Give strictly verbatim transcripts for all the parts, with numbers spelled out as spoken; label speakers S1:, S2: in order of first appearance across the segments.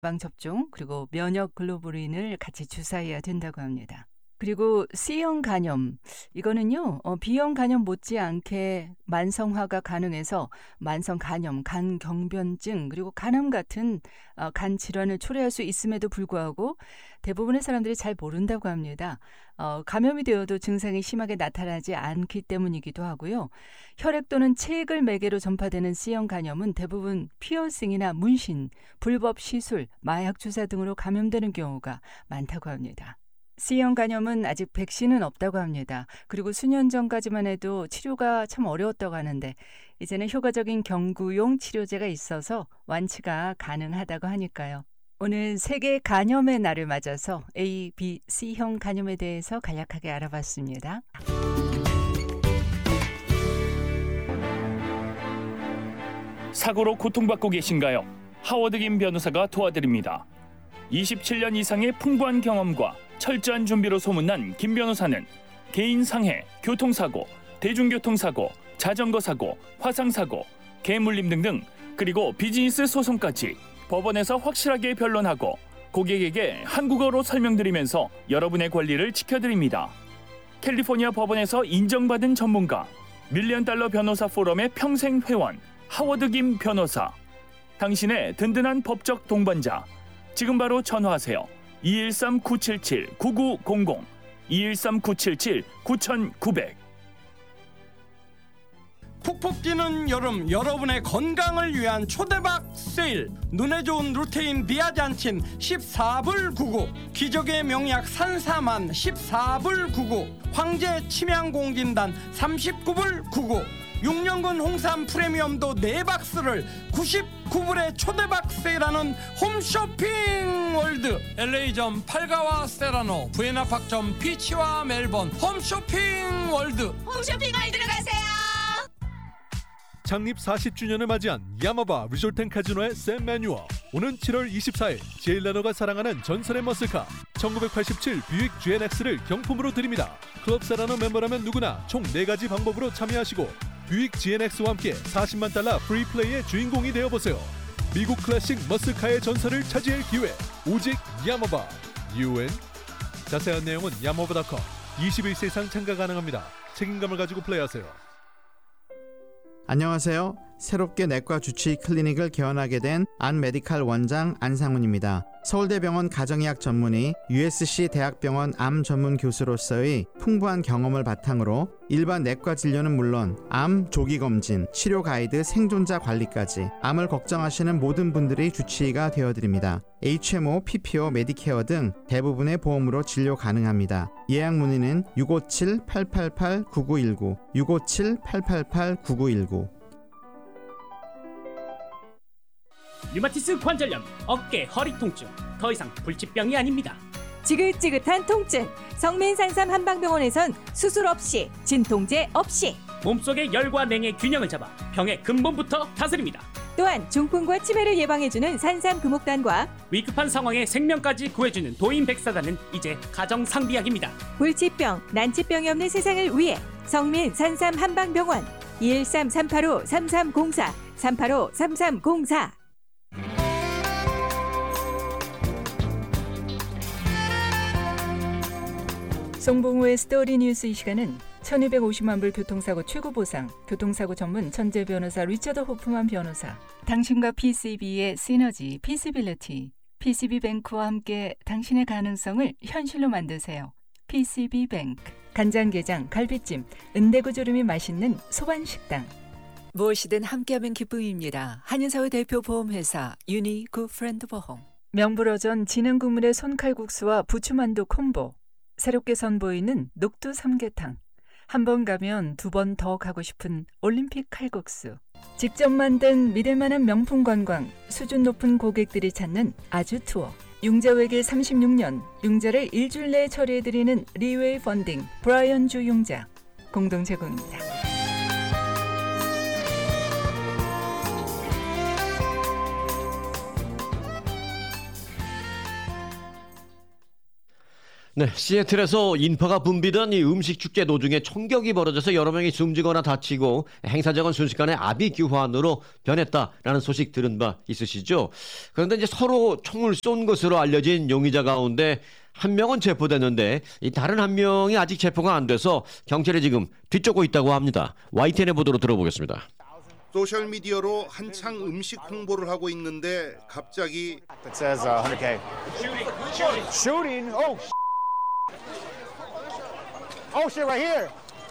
S1: 예방접종 그리고 면역 글로불린을 같이 주사해야 된다고 합니다. 그리고 C형 간염, 이거는요 어, B형 간염 못지않게 만성화가 가능해서 만성 간염, 간경변증 그리고 간암 같은 어, 간 질환을 초래할 수 있음에도 불구하고 대부분의 사람들이 잘 모른다고 합니다. 어, 감염이 되어도 증상이 심하게 나타나지 않기 때문이기도 하고요. 혈액 또는 체액을 매개로 전파되는 C형 간염은 대부분 피어싱이나 문신, 불법 시술, 마약 주사 등으로 감염되는 경우가 많다고 합니다. C형 간염은 아직 백신은 없다고 합니다. 그리고 수년 전까지만 해도 치료가 참 어려웠다고 하는데 이제는 효과적인 경구용 치료제가 있어서 완치가 가능하다고 하니까요. 오늘 세계 간염의 날을 맞아서 A, B, C형 간염에 대해서 간략하게 알아봤습니다.
S2: 사고로 고통받고 계신가요? 하워드 김 변호사가 도와드립니다. 이십칠 년 이상의 풍부한 경험과 철저한 준비로 소문난 김 변호사는 개인 상해, 교통사고, 대중교통사고, 자전거 사고, 화상사고, 개물림 등등 그리고 비즈니스 소송까지 법원에서 확실하게 변론하고 고객에게 한국어로 설명드리면서 여러분의 권리를 지켜드립니다. 캘리포니아 법원에서 인정받은 전문가, 밀리언 달러 변호사 포럼의 평생 회원, 하워드 김 변호사. 당신의 든든한 법적 동반자. 지금 바로 전화하세요. 이일삼 구칠칠 구구공공, 이일삼 구칠칠 구구공공.
S3: 푹푹 뛰는 여름, 여러분의 건강을 위한 초대박 세일. 눈에 좋은 루테인 비아잔틴 십사 불 구십구, 기적의 명약 산사만 십사 불 구십구, 황제 침향공진단 삼십구 불 구십구, 육 년근 홍삼 프리미엄도 네 박스를 구십구 불에 초대박 세일하는 홈쇼핑 월드. 엘에이점 팔가와 세라노, 부에나팍점 피치와 멜번. 홈쇼핑 월드.
S4: 홈쇼핑 월드로 가세요.
S5: 창립 사십 주년을 맞이한 야마바 리조트 앤 카지노의 샘 매뉴어. 오는 칠월 이십사일 제일 나노가 사랑하는 전설의 머슬카 천구백팔십칠 뷰익 지엔엑스를 경품으로 드립니다. 클럽 세라노 멤버라면 누구나 총 네 가지 방법으로 참여하시고 뷰익 지엔엑스와 함께 사십만 달러 프리 플레이의 주인공이 되어보세요. 미국 클래식 머슬카의 전설을 차지할 기회, 오직 야마바. 유엔. 자세한 내용은 야마바 닷컴. 이십일 세 이상 참가 가능합니다. 책임감을 가지고 플레이하세요.
S6: 안녕하세요. 새롭게 내과 주치의 클리닉을 개원하게 된 안메디칼 원장 안상훈입니다. 서울대병원 가정의학 전문의, 유에스씨 대학병원 암 전문 교수로서의 풍부한 경험을 바탕으로 일반 내과 진료는 물론 암 조기 검진, 치료 가이드, 생존자 관리까지 암을 걱정하시는 모든 분들의 주치의가 되어드립니다. 에이치엠오, 피피오, 메디케어 등 대부분의 보험으로 진료 가능합니다. 예약 문의는 육오칠 팔팔팔 구구일구, 육오칠 팔팔팔 구구일구.
S7: 류마티스 관절염, 어깨, 허리 통증, 더 이상 불치병이 아닙니다.
S4: 지긋지긋한 통증, 성민산삼 한방병원에선 수술 없이, 진통제 없이
S7: 몸속의 열과 냉의 균형을 잡아 병의 근본부터 다스립니다.
S4: 또한 중풍과 치매를 예방해주는 산삼 금옥단과
S7: 위급한 상황에 생명까지 구해주는 도인백사단은 이제 가정상비약입니다.
S4: 불치병, 난치병이 없는 세상을 위해 성민산삼 한방병원 이일삼 삼팔오 삼삼공사, 삼팔오 삼삼공사.
S1: 송봉우의 스토리 뉴스. 이 시간은 천이백오십만 불 교통사고 최고보상, 교통사고 전문 천재 변호사 리처드 호프만 변호사, 당신과 피씨비의 시너지, 피시빌리티, 피씨비뱅크와 함께 당신의 가능성을 현실로 만드세요. 피씨비뱅크. 간장게장, 갈비찜, 은대구조림이 맛있는 소반식당.
S8: 무엇이든 함께하면 기쁨입니다. 한인사회 대표 보험회사 유니 굿프렌드 보험.
S1: 명불허전 진흥국물의 손칼국수와 부추만두 콤보. 새롭게 선보이는 녹두 삼계탕. 한 번 가면 두 번 더 가고 싶은 올림픽 칼국수. 직접 만든 믿을만한 명품 관광, 수준 높은 고객들이 찾는 아주 투어. 융자 외길 삼십육 년, 융자를 일주일 내에 처리해드리는 리웨이 펀딩, 브라이언 주 융자. 공동 제공입니다.
S9: 네, 시애틀에서 인파가 붐비던 이 음식 축제 도중에 총격이 벌어져서 여러 명이 숨지거나 다치고 행사장은 순식간에 아비규환으로 변했다라는 소식 들은 바 있으시죠? 그런데 이제 서로 총을 쏜 것으로 알려진 용의자 가운데 한 명은 체포됐는데 이 다른 한 명이 아직 체포가 안 돼서 경찰이 지금 뒤쫓고 있다고 합니다. 와이티엔의 보도로 들어보겠습니다.
S10: 소셜미디어로 한창 음식 홍보를 하고 있는데 갑자기
S11: It says uh, one hundred K. Shooting. Shooting. Oh. Oh shit right here.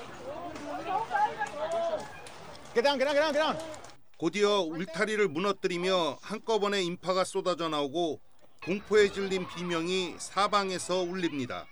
S11: Get down, get down, get down, get down.
S10: 곧이어 울타리를 무너뜨리며 한꺼번에 인파가 쏟아져 나오고 공포에 질린 비명이 사방에서 울립니다.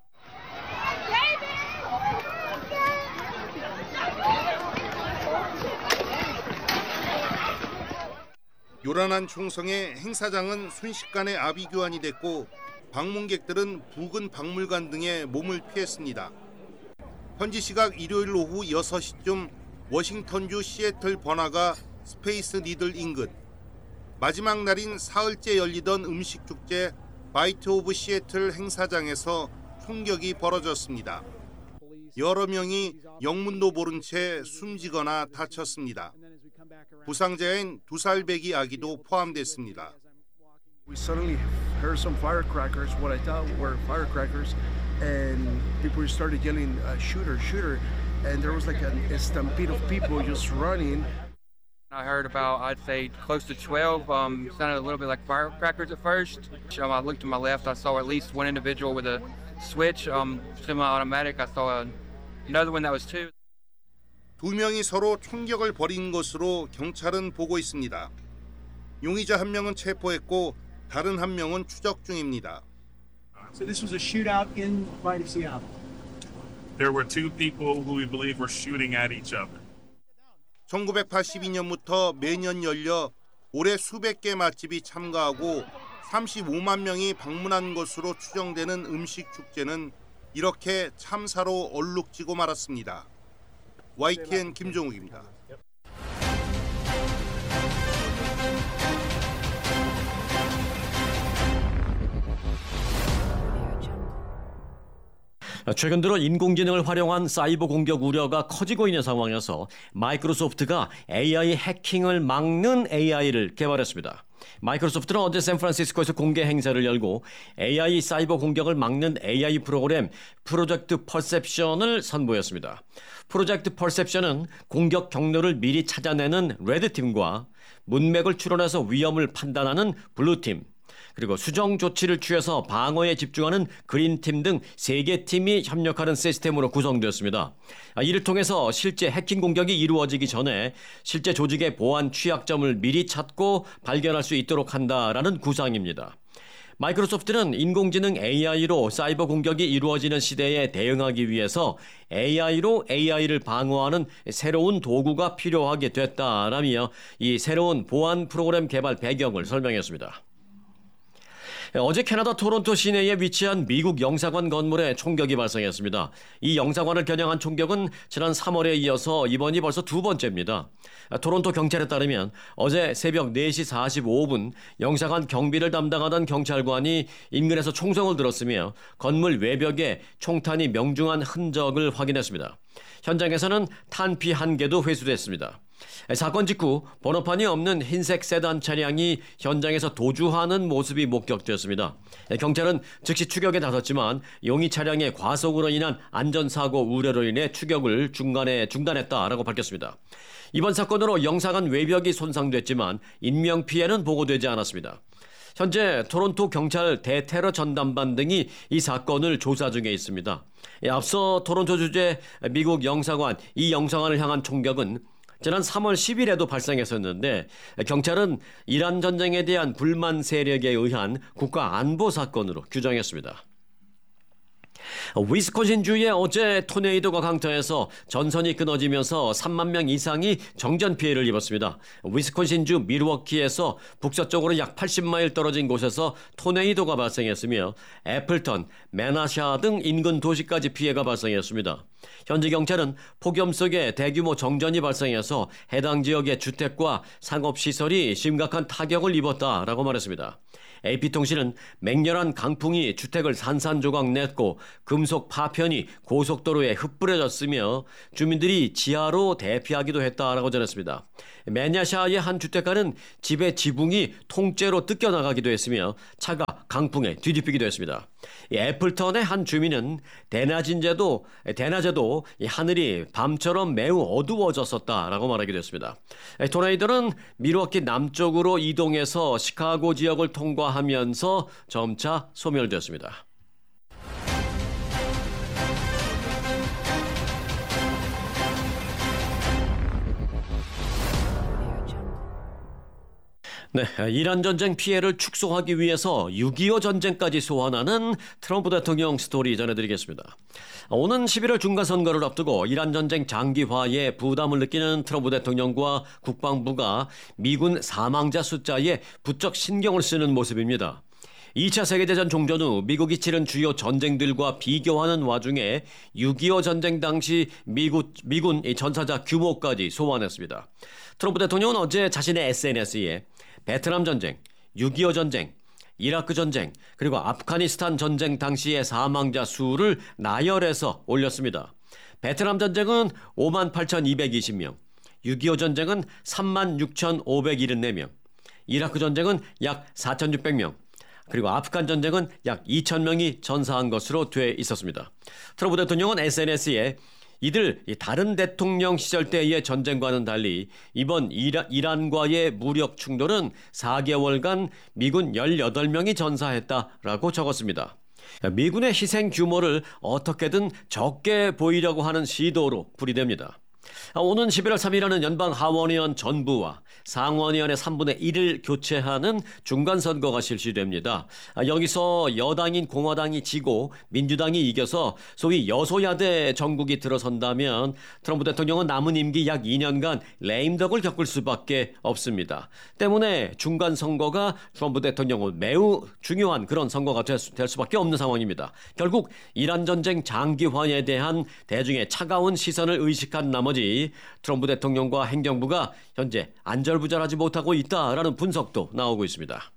S10: 요란한 총성에 행사장은 순식간에 아비규환이 됐고 방문객들은 부근 박물관 등에 몸을 피했습니다. 현지 시각 일요일 오후 여섯 시쯤 워싱턴주 시애틀 번화가 스페이스 니들 인근 마지막 날인 사흘째 열리던 음식 축제 바이트 오브 시애틀 행사장에서 총격이 벌어졌습니다. 여러 명이 영문도 모른 채 숨지거나 다쳤습니다. 부상자인 두 살 배기 아기도 포함됐습니다.
S12: We suddenly heard some firecrackers, what I thought were firecrackers, and people started yelling, uh, shooter, shooter, and there was like a, a stampede of people just running.
S13: I heard about, I'd say, close to twelve. Um, sounded a little bit like firecrackers at first. Um, I looked to my left, I saw at least one individual with a switch, um, semi-automatic. I saw a, another one that was two.
S10: 두 명이 서로 총격을 벌인 것으로 경찰은 보고 있습니다. 용의자 한 명은 체포했고 다른 한 명은 추적 중입니다.
S14: So this was a shootout in right of Seattle.
S15: There were two people who we believe were shooting at each other.
S10: 천구백팔십이 년부터 매년 열려 올해 수백 개 맛집이 참가하고 삼십오만 명이 방문한 것으로 추정되는 음식 축제는 이렇게 참사로 얼룩지고 말았습니다. 와이티엔 김종욱입니다.
S9: 최근 들어 인공지능을 활용한 사이버 공격 우려가 커지고 있는 상황에서 마이크로소프트가 에이아이 해킹을 막는 에이아이를 개발했습니다. 마이크로소프트는 어제 샌프란시스코에서 공개 행사를 열고 에이아이 사이버 공격을 막는 에이아이 프로그램 프로젝트 퍼셉션을 선보였습니다. 프로젝트 퍼셉션은 공격 경로를 미리 찾아내는 레드팀과 문맥을 추론해서 위험을 판단하는 블루팀, 그리고 수정 조치를 취해서 방어에 집중하는 그린팀 등 세 개 팀이 협력하는 시스템으로 구성되었습니다. 이를 통해서 실제 해킹 공격이 이루어지기 전에 실제 조직의 보안 취약점을 미리 찾고 발견할 수 있도록 한다라는 구상입니다. 마이크로소프트는 인공지능 에이아이로 사이버 공격이 이루어지는 시대에 대응하기 위해서 에이아이로 에이아이를 방어하는 새로운 도구가 필요하게 됐다라며 이 새로운 보안 프로그램 개발 배경을 설명했습니다. 어제 캐나다 토론토 시내에 위치한 미국 영사관 건물에 총격이 발생했습니다. 이 영사관을 겨냥한 총격은 지난 삼월에 이어서 이번이 벌써 두 번째입니다. 토론토 경찰에 따르면 어제 새벽 네 시 사십오 분 영사관 경비를 담당하던 경찰관이 인근에서 총성을 들었으며 건물 외벽에 총탄이 명중한 흔적을 확인했습니다. 현장에서는 탄피 한 개도 회수됐습니다. 사건 직후 번호판이 없는 흰색 세단 차량이 현장에서 도주하는 모습이 목격되었습니다. 경찰은 즉시 추격에 나섰지만 용의 차량의 과속으로 인한 안전사고 우려로 인해 추격을 중간에 중단했다라고 밝혔습니다. 이번 사건으로 영사관 외벽이 손상됐지만 인명피해는 보고되지 않았습니다. 현재 토론토 경찰 대테러 전담반 등이 이 사건을 조사 중에 있습니다. 앞서 토론토 주재 미국 영사관, 이 영사관을 향한 총격은 지난 삼월 십일에도 발생했었는데 경찰은 이란 전쟁에 대한 불만 세력에 의한 국가 안보 사건으로 규정했습니다. 위스콘신주에 어제 토네이도가 강타해서 전선이 끊어지면서 삼만 명 이상이 정전 피해를 입었습니다. 위스콘신주 밀워키에서 북서쪽으로 약 팔십 마일 떨어진 곳에서 토네이도가 발생했으며 애플턴, 메나샤 등 인근 도시까지 피해가 발생했습니다. 현지 경찰은 폭염 속에 대규모 정전이 발생해서 해당 지역의 주택과 상업시설이 심각한 타격을 입었다라고 말했습니다. 에이피통신은 맹렬한 강풍이 주택을 산산조각 냈고 금속 파편이 고속도로에 흩뿌려졌으며 주민들이 지하로 대피하기도 했다라고 전했습니다. 매냐샤의 한 주택가는 집의 지붕이 통째로 뜯겨나가기도 했으며 차가 강풍에 뒤집히기도 했습니다. 애플턴의 한 주민은 대낮인데도, 대낮에도 하늘이 밤처럼 매우 어두워졌었다라고 말하기도 했습니다. 토네이도는 밀워키 남쪽으로 이동해서 시카고 지역을 통과하면서 점차 소멸되었습니다. 네, 이란 전쟁 피해를 축소하기 위해서 육이오 전쟁까지 소환하는 트럼프 대통령 스토리 전해드리겠습니다. 오는 십일월 중간선거를 앞두고 이란 전쟁 장기화에 부담을 느끼는 트럼프 대통령과 국방부가 미군 사망자 숫자에 부쩍 신경을 쓰는 모습입니다. 이 차 세계대전 종전 후 미국이 치른 주요 전쟁들과 비교하는 와중에 육이오 전쟁 당시 미국, 미군 전사자 규모까지 소환했습니다. 트럼프 대통령은 어제 자신의 에스엔에스에 베트남 전쟁, 육이오 전쟁, 이라크 전쟁, 그리고 아프가니스탄 전쟁 당시의 사망자 수를 나열해서 올렸습니다. 베트남 전쟁은 오만 팔천이백이십 명, 육이오 전쟁은 삼만 육천오백칠십사 명, 이라크 전쟁은 약 사천육백 명, 그리고 아프간 전쟁은 약 이천 명이 전사한 것으로 돼 있었습니다. 트럼프 대통령은 에스엔에스에 이들 다른 대통령 시절 때의 전쟁과는 달리 이번 이라, 이란과의 무력 충돌은 사 개월간 미군 열여덟 명이 전사했다라고 적었습니다. 미군의 희생 규모를 어떻게든 적게 보이려고 하는 시도로 풀이됩니다. 오는 십일월 삼일에는 연방 하원의원 전부와 상원의원의 삼분의 일을 교체하는 중간선거가 실시됩니다. 여기서 여당인 공화당이 지고 민주당이 이겨서 소위 여소야대 정국이 들어선다면 트럼프 대통령은 남은 임기 약 이 년간 레임덕을 겪을 수밖에 없습니다. 때문에 중간선거가 트럼프 대통령은 매우 중요한 그런 선거가 될, 수, 될 수밖에 없는 상황입니다. 결국 이란 전쟁 장기화에 대한 대중의 차가운 시선을 의식한 나머지 트럼프 대통령과 행정부가 현재 안절부절하지 못하고 있다라는 분석도 나오고 있습니다.